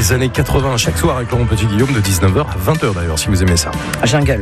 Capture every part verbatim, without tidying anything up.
les années quatre-vingts chaque soir avec Laurent Petit-Guillaume de dix-neuf heures à vingt heures d'ailleurs, si vous aimez ça. Jungle.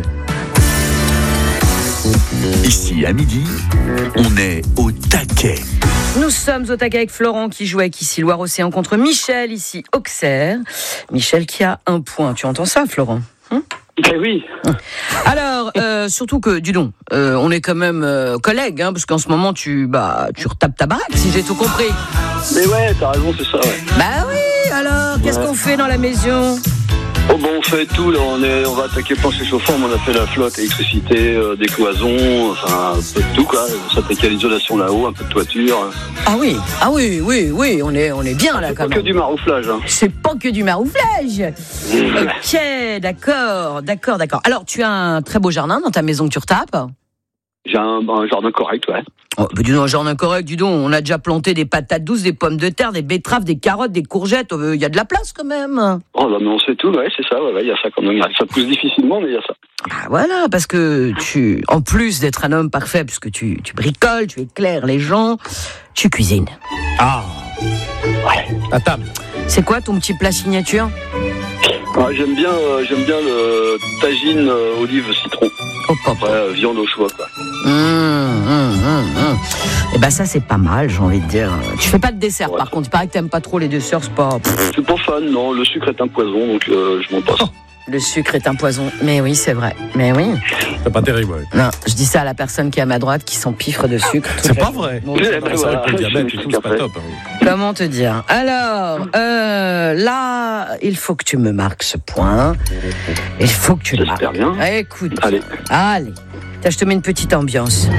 Ici, à midi, on est au taquet. Nous sommes au taquet avec Florent qui joue avec ici Loire-Océan contre Michel, ici Auxerre. Michel qui a un point. Tu entends ça, Florent? hum Ben oui. Alors, euh, surtout que, dis donc, euh, on est quand même euh, collègues, hein, parce qu'en ce moment, tu, bah, tu retapes ta baraque, si j'ai tout compris. Mais ouais, t'as raison, c'est ça, ouais. Bah oui, alors, qu'est-ce Ouais. qu'on fait dans la maison? Oh bon, on fait tout, là, on, est, on va attaquer plancher chauffant, on a fait la flotte, électricité, euh, des cloisons, enfin, un peu de tout, quoi. On s'attaque à l'isolation là-haut, un peu de toiture. Ah oui, ah oui, oui, oui, on est, on est bien là, C'est quand pas même. que du marouflage, hein. C'est pas que du marouflage. Ok, d'accord, d'accord, d'accord. Alors, tu as un très beau jardin dans ta maison que tu retapes? J'ai un, un jardin correct, ouais. Oh, bah dis donc, un jardin correct, dis donc, on a déjà planté des patates douces, des pommes de terre, des betteraves, des carottes, des courgettes, il euh, y a de la place quand même. Oh là, mais on sait tout, ouais, c'est ça, ouais, ouais, il y a ça quand même. Ça pousse difficilement, mais il y a ça. Ah voilà, parce que tu, en plus d'être un homme parfait, puisque tu, tu bricoles, tu éclaires les gens, tu cuisines. Ah, ouais, à table. C'est quoi ton petit plat signature? Ouais, j'aime bien, euh, j'aime bien le tagine euh, olive citron. Oh, papa. Après, euh, viande au choix, quoi. Mmh, mmh, mmh, mmh. Et ben ça c'est pas mal, j'ai envie de dire. Tu fais pas de dessert, Ouais. par contre. Il paraît que t'aimes pas trop les desserts, c'est pas. Je suis pas fan, non. Le sucre est un poison, donc euh, je m'en passe. Oh. Le sucre est un poison. Mais oui, c'est vrai. Mais oui. C'est pas terrible, ouais. Non, je dis ça à la personne qui est à ma droite, qui s'empiffre de sucre. toute C'est la pas journée. vrai. Bon, Eh c'est ben pas C'est vrai. vrai que le voilà, diabète je et me tout, suis c'est pas après. top. hein. Comment te dire? Alors, euh, là, il faut que tu me marques ce point. Il faut que tu le marques. J'espère bien. Ah, écoute. Allez. Allez. Tiens, je te mets une petite ambiance.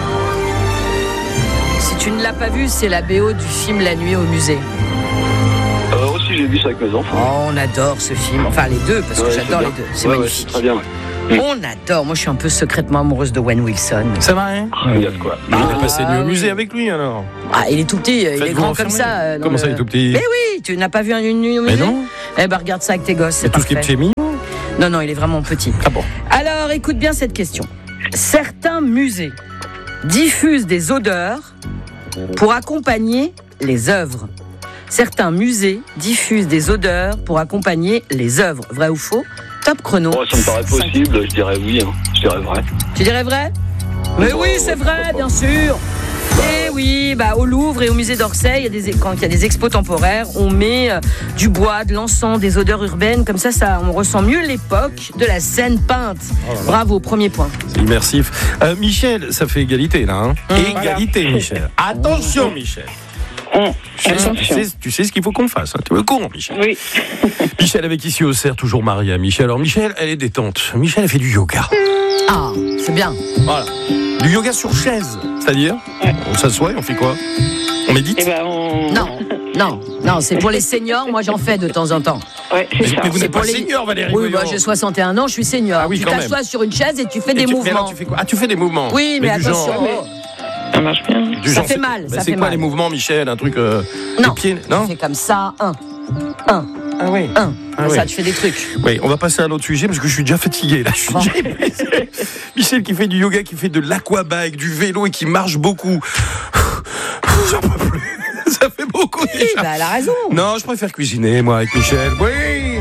Si tu ne l'as pas vu, c'est la B O du film La Nuit au musée. Euh, aussi, j'ai vu ça avec mes enfants. Oh, on adore ce film. Enfin, les deux, parce que Ouais, j'adore c'est les bien. deux. C'est Ouais, ouais, magnifique. c'est très bien, ouais. On adore. Moi, je suis un peu secrètement amoureuse de Owen Wilson. C'est vrai, hein? Ah, regarde, quoi. Bah, on a Ah, passé une nuit au oui. musée avec lui alors. Ah, il est tout petit, il est Faites-vous grand enfermer. comme ça. euh, dans Comment ça, le- il est tout petit? Mais oui, tu n'as pas vu une nuit au Mais musée? non. Eh ben, regarde ça avec tes gosses, c'est C'est tout ce qui est parfait. petit et mignon. Non, non, il est vraiment petit. Ah bon? Alors, écoute bien cette question. Certains musées diffusent des odeurs pour accompagner les œuvres. Certains musées diffusent des odeurs pour accompagner les œuvres. Vrai ou faux? Top chrono. Oh, ça me paraît possible, je dirais oui, hein. Je dirais vrai. Tu dirais vrai? Mais Oh, oui, ouais, c'est pourquoi vrai, pas. bien sûr. Et oui, bah, au Louvre et au musée d'Orsay, il y a des, quand il y a des expos temporaires, on met euh, du bois, de l'encens, des odeurs urbaines. Comme ça, ça, on ressent mieux l'époque de la scène peinte. Oh là là. Bravo, premier point. C'est immersif. Euh, Michel, ça fait égalité là. Hein. Mmh. Égalité, Michel. Attention, Michel. Tu sais, tu, sais, tu sais ce qu'il faut qu'on fasse. Hein. Tu es au courant, Michel. Oui. Michel avec ici Auxerre, toujours marié à Michel. Alors Michel, elle est détente. Michel, elle fait du yoga. Ah, c'est bien. Voilà. Du yoga sur chaise. C'est-à-dire, Ouais. on s'assoit et on fait quoi? On médite? Eh ben, on... Non, non, non, c'est pour les seniors. Moi, j'en fais de temps en temps. Ouais, c'est Mais, ça. mais vous C'est n'êtes pas pour les- senior, Valérie. Oui, bah, voyons. j'ai soixante et un ans, je suis senior. Ah oui, tu quand t'assois sur une chaise et tu fais Et des tu- mais mouvements. alors, tu fais quoi? Ah, tu fais des mouvements. Oui, mais, du attention. genre- oh, Ça marche bien. du Ça genre, fait c'est- mal, bah, ça c'est fait quoi mal. les mouvements, Michel? Un truc. Euh, Non. les pieds, non? C'est comme ça, un, un, Ah oui. un. Ah Comme oui. ça, tu fais des trucs. Oui, on va passer à un autre sujet parce que je suis déjà fatigué là. Je suis Bon. déjà épuisé. Michel qui fait du yoga, qui fait de l'aquabike, du vélo et qui marche beaucoup. J'en peux plus. Ça fait beaucoup Oui, déjà. bah, elle a raison. Non, je préfère cuisiner moi avec Michel. Oui.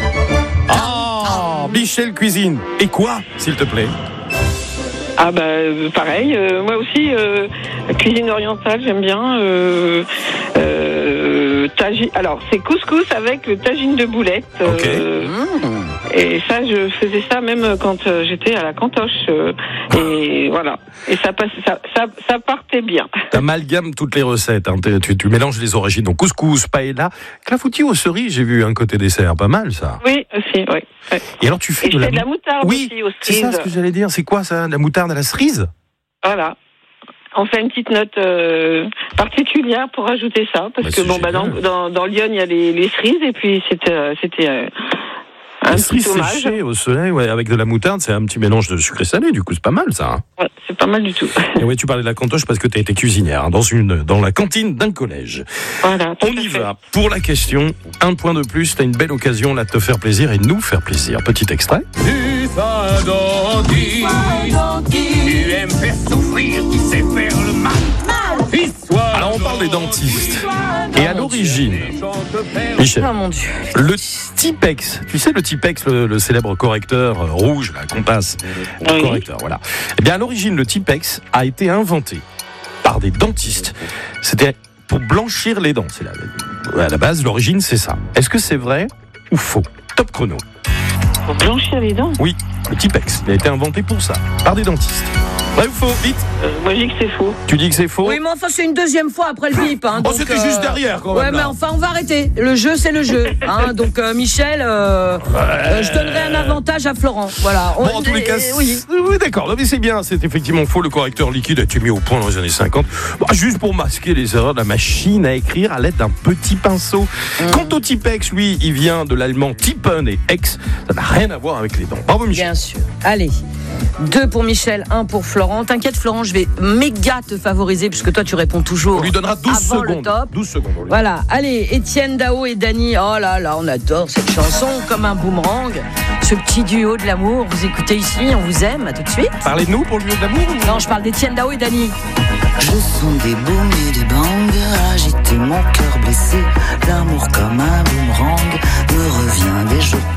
Ah, Michel cuisine. Et quoi, s'il te plaît? Ah bah euh, pareil, euh, moi aussi euh, cuisine orientale j'aime bien. Euh, euh, tagine, alors c'est couscous avec le tagine de boulettes. Ok. euh, Mmh. Et ça je faisais ça même quand euh, j'étais à la cantoche. euh, et voilà. Et ça passe, ça, ça, ça partait bien. T'amalgames toutes les recettes. Hein. Tu, tu, tu mélanges les origines. Donc couscous, paella, clafoutis aux cerises. J'ai vu un côté dessert, pas mal ça. Oui aussi, oui. Ouais. Et alors tu fais Et je de fais la, de la moutarde oui, aussi aux c'est ça cerises. ce que j'allais dire. C'est quoi ça, de la moutarde à la cerise? Voilà. On fait une petite note euh, particulière pour ajouter ça, parce Bah, que c'est bon, bah, dans, génial. dans, dans Lyon, il y a les, les cerises, et puis c'était, euh, c'était euh, un Les petit cerises hommage. séchées au soleil, ouais, avec de la moutarde, c'est un petit mélange de sucré salé. Du coup, c'est pas mal ça. Hein. Ouais, c'est pas mal du tout. Et ouais, tu parlais de la cantoche parce que tu as été cuisinière hein, dans une dans la cantine d'un collège. Voilà. tout On à y fait. va pour la question. Un point de plus. T'as une belle occasion là de te faire plaisir et de nous faire plaisir. Petit extrait. Tu aimes faire souffrir, tu sais faire le mal. Alors on parle des les dentistes. Et à l'origine, Michel, Oh mon Dieu. le Tipex, tu sais le Tipex, le, le célèbre correcteur euh, rouge, la qu'on passe, le Oui. correcteur, voilà. Eh bien à l'origine, le Tipex a été inventé par des dentistes. C'était pour blanchir les dents. C'est la, à la base, l'origine, c'est ça. Est-ce que c'est vrai ou faux? Top chrono. Pour blanchir les dents. Oui, le Tipex, il a été inventé pour ça, par des dentistes. Vrai ou faux? Vite. Euh, moi, je dis que c'est faux. Tu dis que c'est faux? Oui, mais enfin, c'est une deuxième fois après le bip. Hein, Oh, donc, c'était euh, juste derrière, quand Ouais, même. mais là. enfin, on va arrêter. Le jeu, c'est le jeu. Hein, donc, euh, Michel, euh, euh, je donnerai un avantage à Florent. Voilà. Bon, On- en tous les cas, euh, oui. oui, d'accord. Non, mais c'est bien, c'est effectivement faux. Le correcteur liquide a été mis au point dans les années cinquante. Bah, juste pour masquer les erreurs de la machine à écrire à l'aide d'un petit pinceau. Mmh. Quant au Tipex, lui, il vient de l'allemand Tippen et Ex. Ça n'a rien à voir avec les dents. Bravo, Michel. Bien sûr. Allez. Deux pour Michel, un pour Florent. T'inquiète, Florent, je vais méga te favoriser puisque toi, tu réponds toujours. On lui donnera douze avant le secondes. top. douze secondes. on lui- Voilà, allez, Étienne Dao et Dany. Oh là là, on adore cette chanson comme un boomerang. Ce petit duo de l'amour, vous écoutez ici, on vous aime, à tout de suite. Parlez de nous pour le lieu d'amour ou... Non, je parle d'Étienne Dao et Dany. Je sens des booms et des bangs agiter mon cœur blessé. L'amour comme un boomerang me revient des jours